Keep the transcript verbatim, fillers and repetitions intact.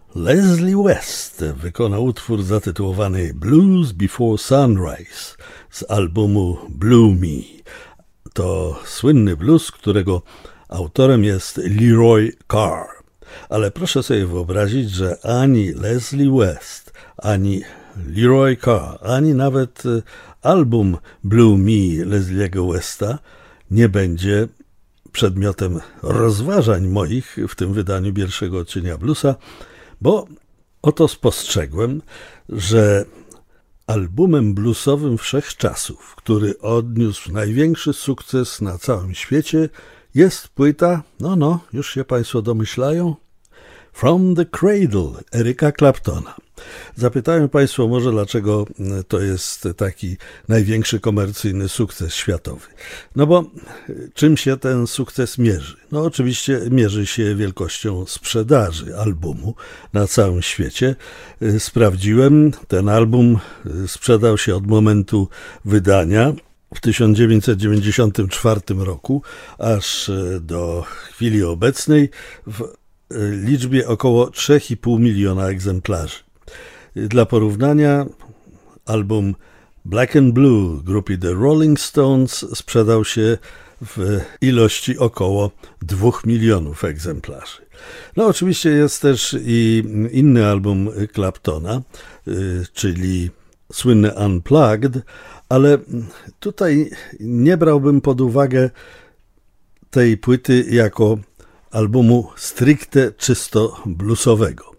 Leslie West wykonał utwór zatytułowany Blues Before Sunrise z albumu Blue Me. To słynny blues, którego autorem jest Leroy Carr. Ale proszę sobie wyobrazić, że ani Leslie West, ani Leroy Carr, ani nawet album Blue Me Leslie'ego Westa nie będzie przedmiotem rozważań moich w tym wydaniu pierwszego odcienia bluesa, bo oto spostrzegłem, że albumem bluesowym wszechczasów, który odniósł największy sukces na całym świecie, jest płyta, no no, już się Państwo domyślają, From the Cradle Erica Claptona. Zapytają Państwo może, dlaczego to jest taki największy komercyjny sukces światowy. No bo czym się ten sukces mierzy? No oczywiście mierzy się wielkością sprzedaży albumu na całym świecie. Sprawdziłem, ten album sprzedał się od momentu wydania w tysiąc dziewięćset dziewięćdziesiątym czwartym roku aż do chwili obecnej w liczbie około trzy i pół miliona egzemplarzy. Dla porównania album Black and Blue grupy The Rolling Stones sprzedał się w ilości około dwóch milionów egzemplarzy. No oczywiście jest też i inny album Claptona, czyli słynny Unplugged, ale tutaj nie brałbym pod uwagę tej płyty jako albumu stricte czysto bluesowego.